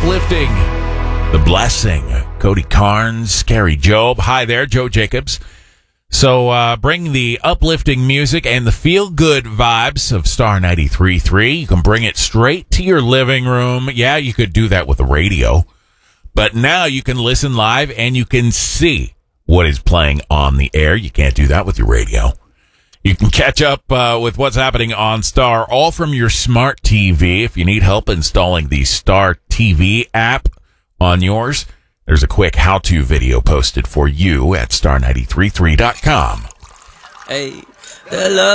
uplifting, the blessing. Cody Carnes, Carrie Job. Hi there, Joe Jacobs. So bring the uplifting music and the feel-good vibes of Star 93.3. You can bring it straight to your living room. Yeah, you could do that with the radio. But now you can listen live and you can see what is playing on the air. You can't do that with your radio. You can catch up with what's happening on Star, all from your smart TV. If you need help installing the Star TV app on yours, there's a quick how-to video posted for you at star933.com. Hey, the love.